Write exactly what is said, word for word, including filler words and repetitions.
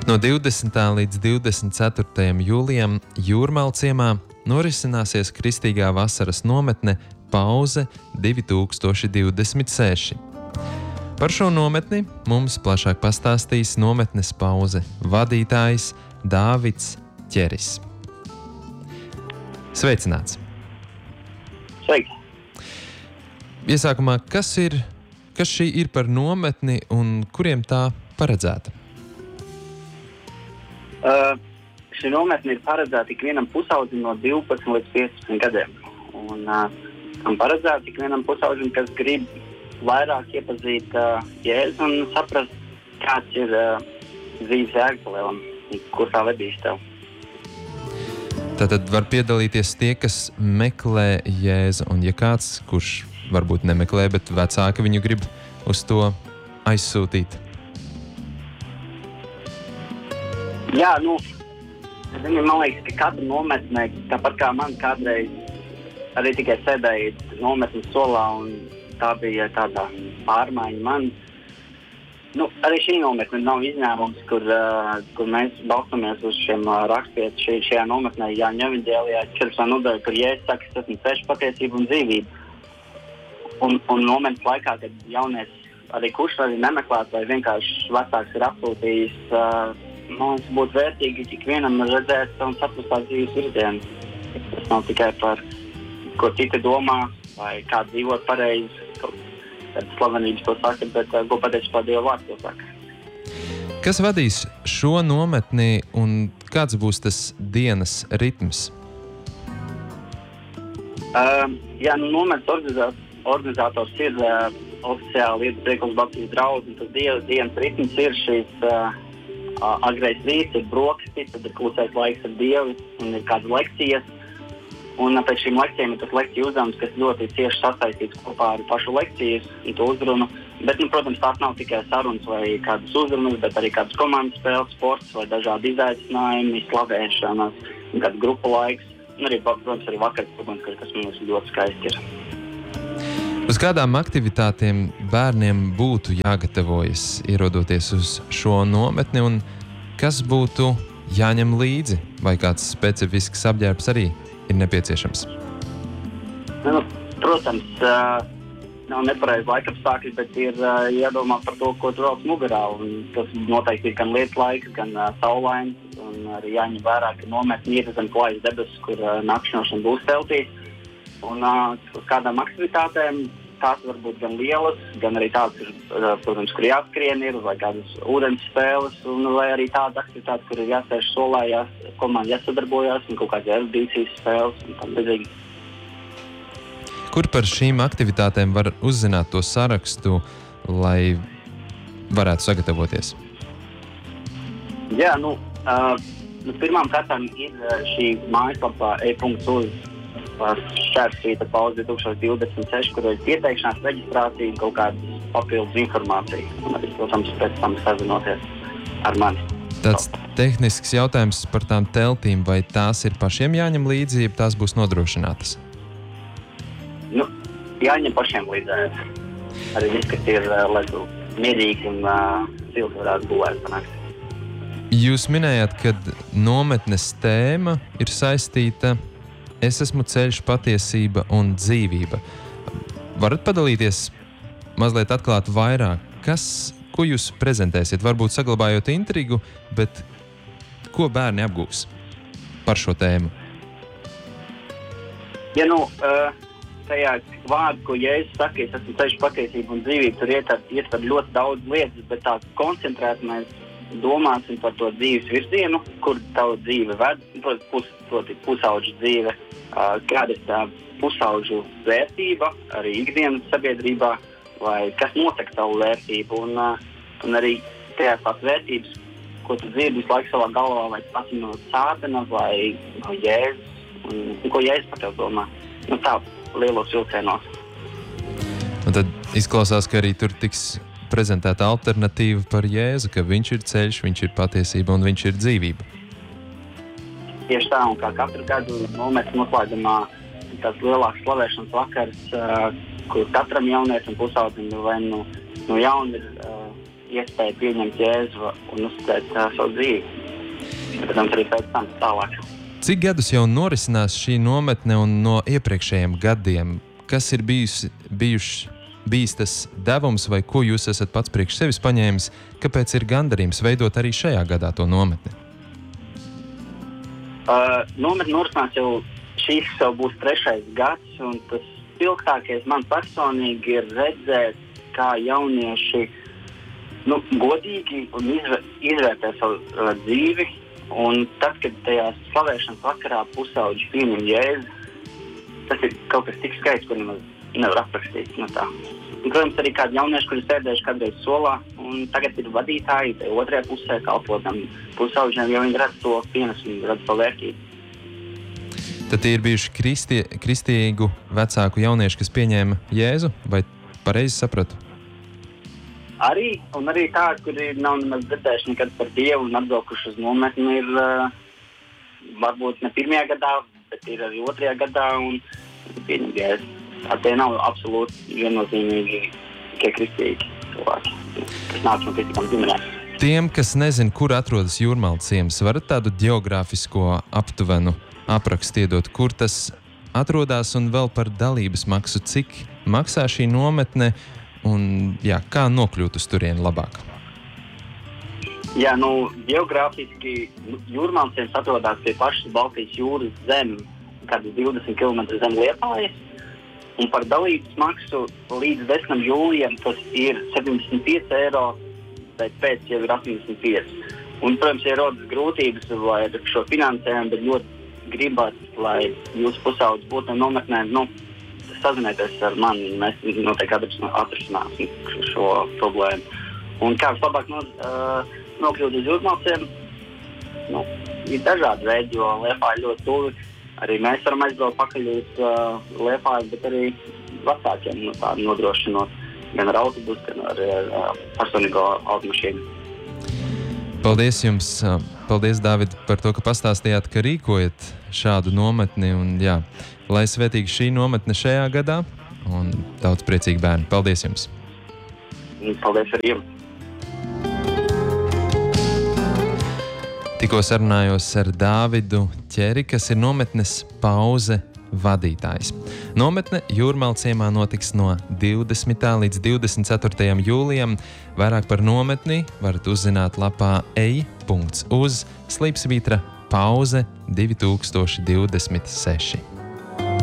No divdesmitā līdz divdesmit ceturtajam jūlijam Jūrmālu ciemā norisināsies kristīgā vasaras nometne Pauze divi tūkstoši divdesmit seši. Par šo nometni mums plašāk pastāstīs nometnes Pauze vadītājs Dāvids Ķeris. Sveicināts! Sveiki! Iesākumā, kas ir, kas šī ir par nometni un kuriem tā paredzēta? Uh, šī nometne ir paredzēta ikvienam pusaudzim no divpadsmit līdz piecpadsmit gadiem. Un uh, tam paredzēta ikvienam pusaudzim, kas grib vairāk iepazīt uh, Jēzu un saprast, kāds ir uh, dzīves jēgpalielam un ko tā vedīs tev. Tātad var piedalīties tie, kas meklē Jēzu, un ja kāds, kurš varbūt nemeklē, bet vecāki viņu grib uz to aizsūtīt. Jā, nu, man liekas, ka katra nometnē, tāpat kā man kādreiz arī tikai sēdēja nometnes solā, un tā bija tāda pārmaiņa man. Nu, arī šī nometne nav izņēmums, kur, uh, kur mēs balstamies uz šiem uh, rakstiem. Šī, šajā nometnē Jāņa evaņģēlijā četrpadsmitā nodaļa, kur Jēzus saka, es esmu ceļš, patiesība un dzīvība. Un, un nometnes laikā, kad jaunietis arī kurš arī nemeklēt, vai vienkārši vecāks ir apsūtījis, uh, man liekas, būtu vērtīgi ikvienam redzēt un saprast tās dzīves virzienu. Tas nav tikai par, ko citi domā, vai kā dzīvot pareizi. Slavenības to saka, bet uh, ko patiesībā Dieva vārds to saka. Kas vadīs šo nometni un kāds būs tas dienas ritms? Uh, jā, nu, nometnes organizators, organizators ir uh, oficiāli ir Priekums Baptistu draugs, un tas die, dienas ritms ir šīs uh, agrais rīts, ir brokastis, tad ir klusais laiks ar Dievu un ir kādas lekcijas. Un pēc šīm lekcijām ir tas lekciju uzdevums, kas ļoti cieši sasaistīts kopā ar pašu lekcijas un to uzrunu. Bet, nu, protams, tās nav tikai sarunas vai kādas uzrunas, bet arī kādas komandas spēles, sports vai dažādi izaicinājumi, slavēšanas, kāds grupu laiks. Un arī, protams, arī vakars, kas mums ļoti skaisti ir. Uz kādām aktivitātēm bērniem būtu jāgatavojas, ierodoties uz šo nometni, un kas būtu jāņem līdzi, vai kāds specifisks apģērbs arī ir nepieciešams? Nu, protams, uh, nav nepareizi laikapstākļi, bet ir uh, jādomā par to, ko tu velc mugurā. Un tas noteikti ir gan lietas laiks, gan uh, saulains. Un arī jāņem vērā, ka nometni ir zem klājas debesis, kur uh, nakšņošana būs teltīs. Un uh, uz kādām aktivitātēm tās var būt gan lielas, gan arī tādas, uh, protams, kur jāskrien ir, vai kādas ūdens spēles, un vai arī tādas aktivitātes, kur ir jāsēž solā, jās, komanda jāsadarbojās, un kaut kādas erudīcijas spēles un tam līdzīgi. Kur par šīm aktivitātēm var uzzināt to sarakstu, lai varētu sagatavoties? Jā, nu, uh, nu pirmām kārtām ir šī mājaslapā e punkts uz šķērsvīta Pauze divi tūkstoši divdesmit seši, kur ir pieteikšanās, reģistrācija un kaut kādas papildus informācija. Un arī, protams, pēc tam sazinoties ar mani. Tāds tehnisks jautājums par tām teltīm, vai tās ir pašiem jāņem līdzi, ja tās būs nodrošinātas? Nu, jāņem pašiem līdzi. Arī viss, kas ir, lai tu mierīgi un uh, silti varētu gulēt panākt. Jūs minējāt, ka nometnes tēma ir saistīta Es esmu ceļš, patiesība un dzīvība. Varat padalīties, mazliet atklāt vairāk, kas, ko jūs prezentēsiet? Varbūt saglabājot intrigu, bet ko bērni apgūs par šo tēmu? Ja nu, tajā vārdu, ko Jēzus saka, es esmu ceļš, patiesība un dzīvība, tur ietver ļoti daudz lietas, bet tā koncentrēt mēs domāsim par to dzīves virzienu, kur tava dzīve ved, pus, pus, pusauģu dzīve, uh, kāda ir tā pusauģu vērtība arī ikdienas sabiedrībā, vai kas nosaka tavu vērtību, un, uh, un arī tajās tās vērtības, ko tu dzirdi visu laiku savā galvā, vai tas no sātena, vai no Jēzus, un, un ko Jēzus par tev domā. Nu tā, lielos vilcienos. Un tad izklausās, ka arī tur tiks prezentēta alternatīva par Jēzu, ka viņš ir ceļš, viņš ir patiesība un viņš ir dzīvība. Tieši tā, un kā katru gadu nometnes noslēgumā tāds lielāks slavēšanas vakars, uh, kur katram jaunietim pusaudzim vai nu no jauna ir uh, iespēju pieņemt Jēzu un uzticēt uh, savu dzīvi. Protams, arī pēc tam tālāk. Cik gadus jau norisinās šī nometne un no iepriekšējiem gadiem? Kas ir bijusi, bijuši, bijis tas devums vai ko jūs esat pats priekš sevis paņēmis? Kāpēc ir gandarījums veidot arī šajā gadā to nometni? Uh, nometne norisinās jau, šīs jau būs trešais gads, un tas spilgtākais man personīgi ir redzēt, kā jaunieši nu, godīgi un izvē, izvērtē savu uh, dzīvi. Un tad, kad tajā slavēšanas vakarā pusauģi pieņem Jēzu, tas ir kaut kas tik skaists, ko nemaz nevar aprakstīt. No tā. Un, protams, arī kādi jaunieši, kuri sēdējuši kādreiz solā, un tagad ir vadītāji, te otrajā pusē kalpotam pusauģiem, jo viņi redz to pienesumu, redz to vērtību. Tad tie ir bijuši kristie, kristīgu vecāku jaunieši, kas pieņēma Jēzu, vai pareizi sapratu? Arī, un arī tādi, kuri nav nemaz dzirdējuši nekad par Dievu un atbraukuši uz nometni, ir uh, varbūt ne pirmajā gadā, bet ir arī otrajā gadā un pieņem Jēzu. Tā tie nav absolūti viennozīmīgi tikai kristīgi cilvēki, kas nāc no kristīgām ģimenēm. Tiem, kas nezin, kur atrodas Jūrmāla ciems, varat tādu geogrāfisko aptuvenu aprakstu iedot, kur tas atrodas un vēl par dalības maksu, cik maksā šī nometne un jā, kā nokļūt uz turieni labāk? Jā, nu, geogrāfiski Jūrmāla ciems atrodas pie pašas Baltijas jūras zem, kādas divdesmit kilometri zem Liepājas, un par dalības maksu līdz desmitam jūlijam tas ir septiņdesmit pieci eiro, bet pēc jau ir astoņdesmit pieci. Un, protams, ir rodas grūtības vai ar šo finansējumu, bet ļoti gribat, lai jūsu pusaudzes būtu nometnē, nu, sazinieties ar mani, mēs noteikti atrisināsim šo problēmu. Un kā vislabāk no, uh, nokļūt uz Jūrmāla, nu, ir dažādi veidi, jo Liepāja ļoti tuvi. Arī mēs varam aizbraukt pakaļ uz uh, Liepāju, bet arī vecākiem no tā nodrošinot gan ar autobusu, gan ar uh, personīgo automašīnu. Paldies jums, paldies, Dāvid, par to, ka pastāstījāt, ka rīkojat šādu nometni. Un, jā, lai svētīgi šī nometne šajā gadā un daudz priecīgi bērni. Paldies jums! Paldies arī jums! Tikko sarunājos ar Dāvidu Ķeri, kas ir nometnes Pauze vadītājs. Nometne Jūrmāla ciemā notiks no divdesmitā līdz divdesmit ceturtajam jūlijam. Vairāk par nometni varat uzzināt lapā ej punkts uz slīpsvītra pauze divi tūkstoši divdesmit seši.